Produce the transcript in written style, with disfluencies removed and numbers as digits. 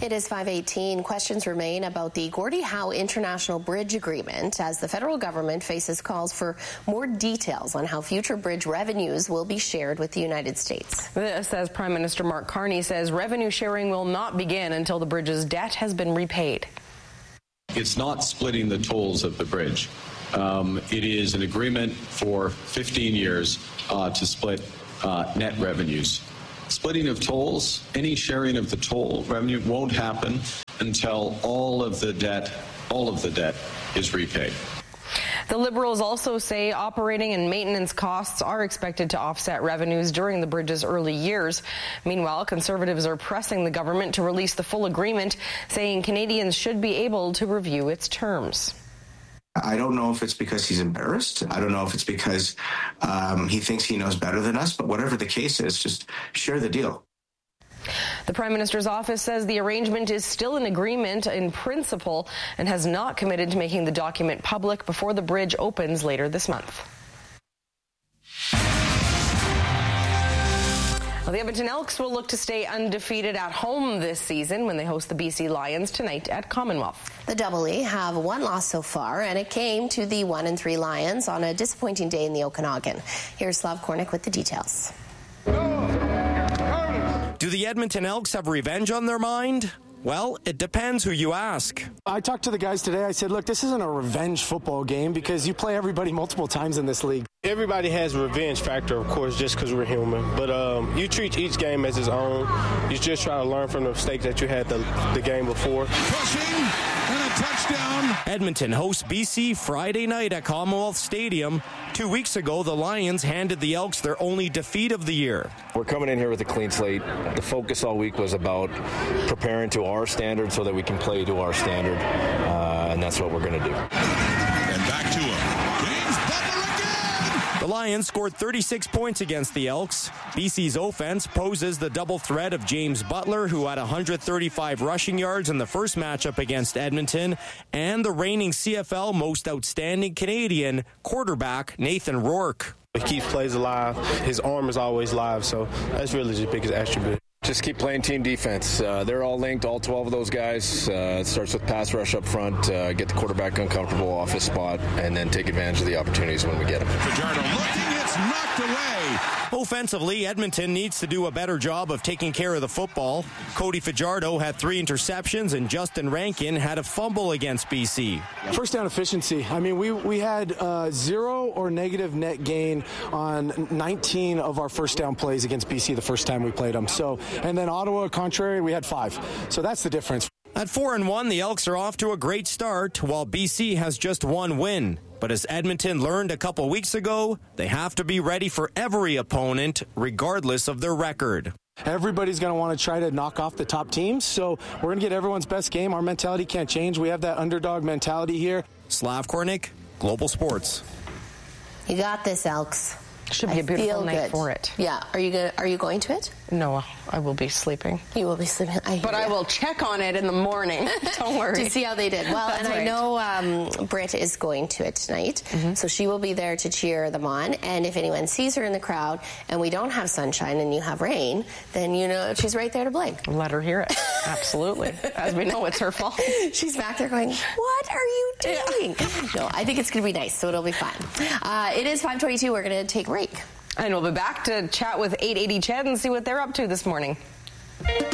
It is 5:18. Questions remain about the Gordie Howe International Bridge Agreement as the federal government faces calls for more details on how future bridge revenues will be shared with the United States. This, as Prime Minister Mark Carney says, revenue sharing will not begin until the bridge's debt has been repaid. It's not splitting the tolls of the bridge. It is an agreement for 15 years to split net revenues. Splitting of tolls, any sharing of the toll revenue won't happen until all of the debt is repaid. The Liberals also say operating and maintenance costs are expected to offset revenues during the bridge's early years. Meanwhile, Conservatives are pressing the government to release the full agreement, saying Canadians should be able to review its terms. I don't know if it's because he's embarrassed. I don't know if it's because he thinks he knows better than us. But whatever the case is, just share the deal. The Prime Minister's office says the arrangement is still an agreement in principle and has not committed to making the document public before the bridge opens later this month. Well, the Edmonton Elks will look to stay undefeated at home this season when they host the BC Lions tonight at Commonwealth. The Double E have one loss so far, and it came to the 1-3 Lions on a disappointing day in the Okanagan. Here's Slav Kornick with the details. Do the Edmonton Elks have revenge on their mind? Well, it depends who you ask. I talked to the guys today. I said, look, this isn't a revenge football game because you play everybody multiple times in this league. Everybody has a revenge factor, of course, just because we're human. But you treat each game as its own. You just try to learn from the mistakes that you had the game before. Pushing and a touchdown. Edmonton hosts BC Friday night at Commonwealth Stadium. 2 weeks ago, the Lions handed the Elks their only defeat of the year. We're coming in here with a clean slate. The focus all week was about preparing to our standard so that we can play to our standard, and that's what we're going to do. And back to him. James Butler again! The Lions scored 36 points against the Elks. BC's offense poses the double threat of James Butler, who had 135 rushing yards in the first matchup against Edmonton, and the reigning CFL most outstanding Canadian quarterback Nathan Rourke. He keeps plays alive. His arm is always live, so that's really the biggest attribute. Just keep playing team defense. They're all linked, all 12 of those guys. It starts with pass rush up front, get the quarterback uncomfortable off his spot, and then take advantage of the opportunities when we get them. Fajardo looking, it's knocked away. Offensively, Edmonton needs to do a better job of taking care of the football. Cody Fajardo had 3 interceptions, and Justin Rankin had a fumble against BC. First down efficiency. I mean, we had 0 or negative net gain on 19 of our first down plays against BC the first time we played them. So, and then Ottawa, contrary, we had 5. So that's the difference. At 4-1, the Elks are off to a great start, while BC has just 1 win. But as Edmonton learned a couple weeks ago, they have to be ready for every opponent, regardless of their record. Everybody's going to want to try to knock off the top teams, so we're going to get everyone's best game. Our mentality can't change. We have that underdog mentality here. Slav Kornick, Global Sports. You got this, Elks. Should be a beautiful night for it. Yeah. Are you going to it? No, I will be sleeping. You will be sleeping. I will check on it in the morning. Don't worry. To see how they did. Well, That's and right. I know Britt is going to it tonight, so she will be there to cheer them on. And if anyone sees her in the crowd and we don't have sunshine and you have rain, then you know she's right there to blame. Let her hear it. Absolutely. As we know, it's her fault. She's back there going, what are you doing? No, I think it's going to be nice, so it'll be fun. It is 5:22. We're going to take a break. And we'll be back to chat with 880 Ched and see what they're up to this morning.